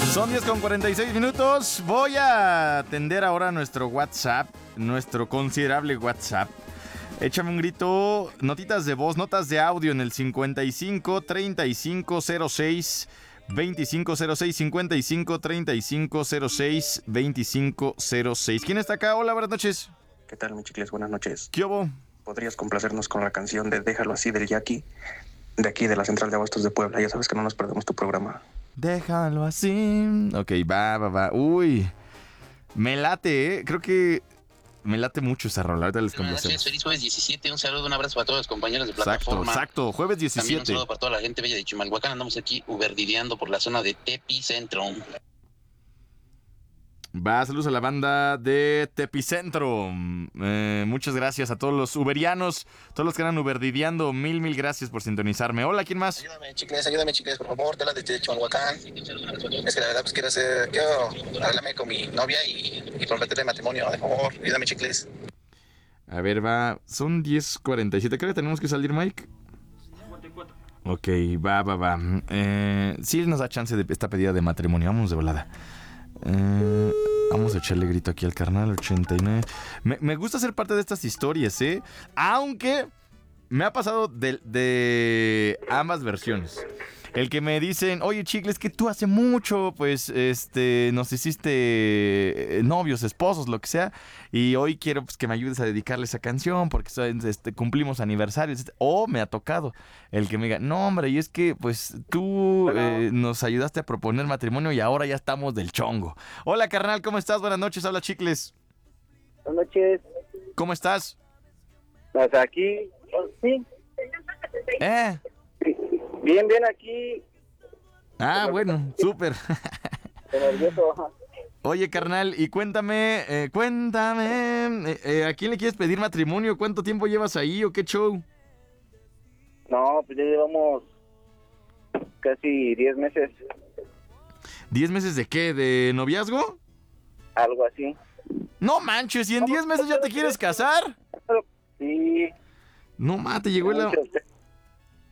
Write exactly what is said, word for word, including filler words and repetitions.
Son diez con cuarenta y seis minutos. Voy a atender ahora nuestro WhatsApp, nuestro considerable WhatsApp. Échame un grito, notitas de voz, notas de audio en el cincuenta y cinco, treinta y cinco, cero seis, veinticinco cero seis, cincuenta y cinco, treinta y cinco, cero seis, veinticinco cero seis. ¿Quién está acá? Hola, buenas noches. ¿Qué tal, mi chicles? Buenas noches. ¿Qué hubo? ¿Podrías complacernos con la canción de Déjalo Así del Jackie, de aquí de la Central de Abastos de Puebla? Ya sabes que no nos perdemos tu programa. Déjalo así. Ok, va, va, va. Uy, me late, ¿eh? Creo que me late mucho esa rola. Ahorita les complacemos. Feliz jueves diecisiete. Un saludo, un abrazo para todos los compañeros de Exacto, plataforma. exacto. Jueves diecisiete. También un saludo para toda la gente bella de Chimalhuacán. Andamos aquí uberdideando por la zona de Tepicentro. Va, saludos a la banda de Tepicentro. Eh, muchas gracias a todos los uberianos, todos los que andan uberdideando. Mil, mil gracias por sintonizarme. Hola, ¿quién más? Ayúdame, chicles, ayúdame, chicles, por favor, te la de Chimalhuacán. Es que la verdad, pues quiero hacer, quiero arreglarme con mi novia y, y prometerle matrimonio, de favor. Ayúdame, chicles. A ver, va, son diez cuarenta y siete. Creo que tenemos que salir, Mike. Ok, va, va, va. Eh, sí nos da chance de esta pedida de matrimonio. Vamos de volada. Eh, vamos a echarle grito aquí al carnal. ochenta y nueve. Me, me gusta ser parte de estas historias, ¿eh? Aunque me ha pasado de, de ambas versiones. El que me dicen, oye, chicles, que tú hace mucho, pues, este, nos hiciste novios, esposos, lo que sea, y hoy quiero, pues, que me ayudes a dedicarle esa canción porque este, cumplimos aniversarios. O me ha tocado el que me diga, no, hombre, y es que, pues, tú eh, nos ayudaste a proponer matrimonio y ahora ya estamos del chongo. Hola, carnal, ¿cómo estás? Buenas noches, habla Chicles. Buenas noches. ¿Cómo estás? Pues aquí, pues, sí. Eh... Bien, bien aquí. Ah, bueno, súper. Nervioso. Oye, carnal, y cuéntame, eh, cuéntame, eh, eh, ¿a quién le quieres pedir matrimonio? ¿Cuánto tiempo llevas ahí o qué show? No, pues ya llevamos casi diez meses. ¿Diez meses de qué? ¿De noviazgo? Algo así. No manches, ¿y en diez meses ya te quieres casar? Sí. No, ma, te llegó la...